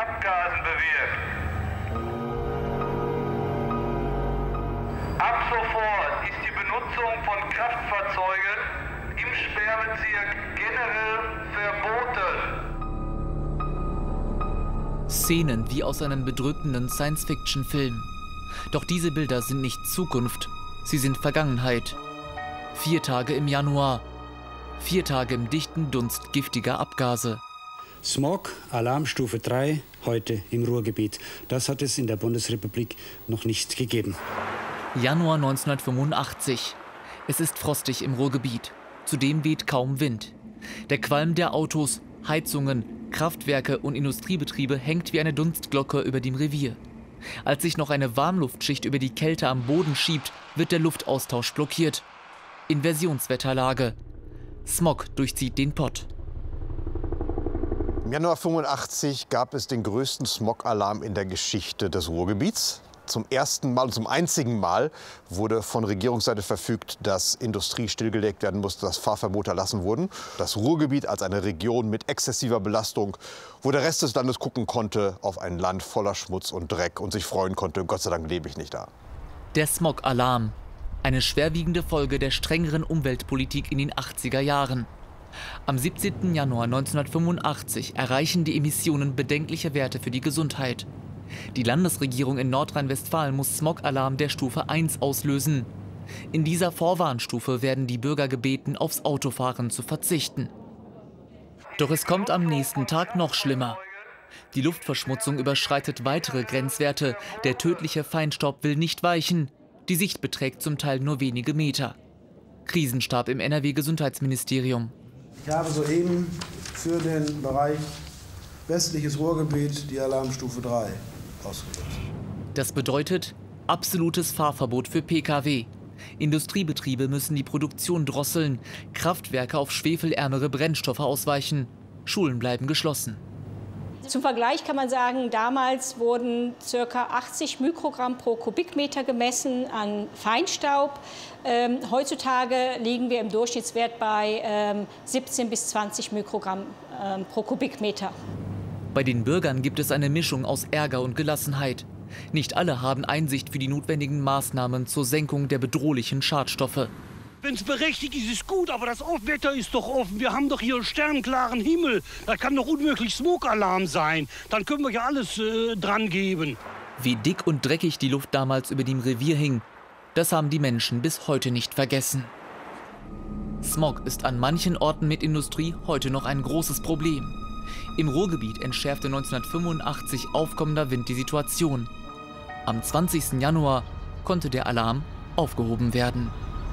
Abgasen bewirkt. Ab sofort ist die Benutzung von Kraftfahrzeugen im Sperrbezirk generell verboten. Szenen wie aus einem bedrückenden Science-Fiction-Film. Doch diese Bilder sind nicht Zukunft, sie sind Vergangenheit. 4 Tage im Januar, 4 Tage im dichten Dunst giftiger Abgase. Smog, Alarmstufe 3, heute im Ruhrgebiet. Das hat es in der Bundesrepublik noch nicht gegeben. Januar 1985. Es ist frostig im Ruhrgebiet. Zudem weht kaum Wind. Der Qualm der Autos, Heizungen, Kraftwerke und Industriebetriebe hängt wie eine Dunstglocke über dem Revier. Als sich noch eine Warmluftschicht über die Kälte am Boden schiebt, wird der Luftaustausch blockiert. Inversionswetterlage. Smog durchzieht den Pott. Im Januar 85 gab es den größten Smog-Alarm in der Geschichte des Ruhrgebiets. Zum ersten Mal und zum einzigen Mal wurde von Regierungsseite verfügt, dass Industrie stillgelegt werden musste, dass Fahrverbote erlassen wurden. Das Ruhrgebiet als eine Region mit exzessiver Belastung, wo der Rest des Landes gucken konnte auf ein Land voller Schmutz und Dreck und sich freuen konnte, Gott sei Dank lebe ich nicht da. Der Smog-Alarm. Eine schwerwiegende Folge der strengeren Umweltpolitik in den 80er Jahren. Am 17. Januar 1985 erreichen die Emissionen bedenkliche Werte für die Gesundheit. Die Landesregierung in Nordrhein-Westfalen muss Smog-Alarm der Stufe 1 auslösen. In dieser Vorwarnstufe werden die Bürger gebeten, aufs Autofahren zu verzichten. Doch es kommt am nächsten Tag noch schlimmer. Die Luftverschmutzung überschreitet weitere Grenzwerte. Der tödliche Feinstaub will nicht weichen. Die Sicht beträgt zum Teil nur wenige Meter. Krisenstab im NRW-Gesundheitsministerium. Ich habe soeben für den Bereich westliches Ruhrgebiet die Alarmstufe 3 ausgelöst. Das bedeutet absolutes Fahrverbot für Pkw. Industriebetriebe müssen die Produktion drosseln, Kraftwerke auf schwefelärmere Brennstoffe ausweichen, Schulen bleiben geschlossen. Zum Vergleich kann man sagen, damals wurden ca. 80 Mikrogramm pro Kubikmeter gemessen an Feinstaub. Heutzutage liegen wir im Durchschnittswert bei 17 bis 20 Mikrogramm pro Kubikmeter. Bei den Bürgern gibt es eine Mischung aus Ärger und Gelassenheit. Nicht alle haben Einsicht für die notwendigen Maßnahmen zur Senkung der bedrohlichen Schadstoffe. Wenn es berechtigt ist, ist gut, aber das Wetter ist doch offen. Wir haben doch hier sternklaren Himmel. Da kann doch unmöglich Smog-Alarm sein. Dann können wir ja alles dran geben. Wie dick und dreckig die Luft damals über dem Revier hing, das haben die Menschen bis heute nicht vergessen. Smog ist an manchen Orten mit Industrie heute noch ein großes Problem. Im Ruhrgebiet entschärfte 1985 aufkommender Wind die Situation. Am 20. Januar konnte der Alarm aufgehoben werden.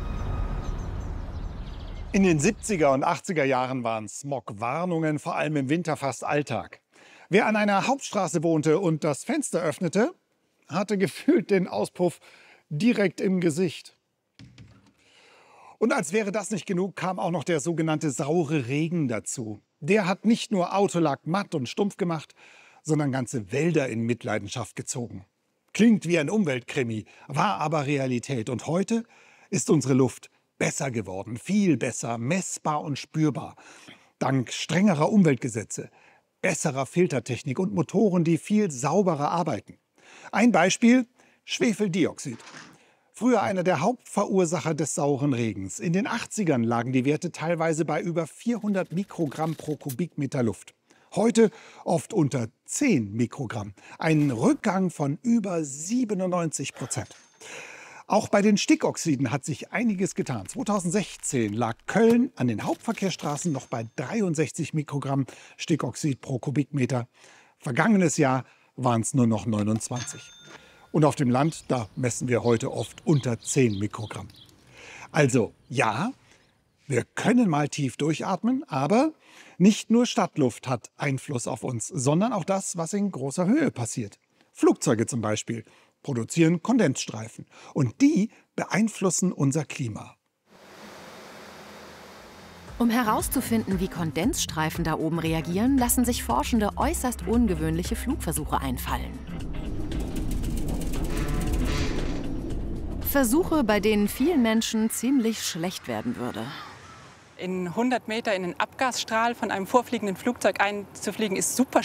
In den 70er und 80er Jahren waren Smogwarnungen vor allem im Winter fast Alltag. Wer an einer Hauptstraße wohnte und das Fenster öffnete, hatte gefühlt den Auspuff direkt im Gesicht. Und als wäre das nicht genug, kam auch noch der sogenannte saure Regen dazu. Der hat nicht nur Autolack matt und stumpf gemacht, sondern ganze Wälder in Mitleidenschaft gezogen. Klingt wie ein Umweltkrimi, war aber Realität. Und heute ist unsere Luft besser geworden, viel besser, messbar und spürbar. Dank strengerer Umweltgesetze, besserer Filtertechnik und Motoren, die viel sauberer arbeiten. Ein Beispiel: Schwefeldioxid. Früher einer der Hauptverursacher des sauren Regens. In den 80ern lagen die Werte teilweise bei über 400 Mikrogramm pro Kubikmeter Luft. Heute oft unter 10 Mikrogramm. Ein Rückgang von über 97%. Auch bei den Stickoxiden hat sich einiges getan. 2016 lag Köln an den Hauptverkehrsstraßen noch bei 63 Mikrogramm Stickoxid pro Kubikmeter. Vergangenes Jahr waren es nur noch 29. Und auf dem Land, da messen wir heute oft unter 10 Mikrogramm. Also ja, wir können mal tief durchatmen, aber nicht nur Stadtluft hat Einfluss auf uns, sondern auch das, was in großer Höhe passiert. Flugzeuge zum Beispiel produzieren Kondensstreifen und die beeinflussen unser Klima. Um herauszufinden, wie Kondensstreifen da oben reagieren, lassen sich Forschende äußerst ungewöhnliche Flugversuche einfallen. Versuche, bei denen vielen Menschen ziemlich schlecht werden würde. In 100 Meter in einen Abgasstrahl von einem vorfliegenden Flugzeug einzufliegen, ist super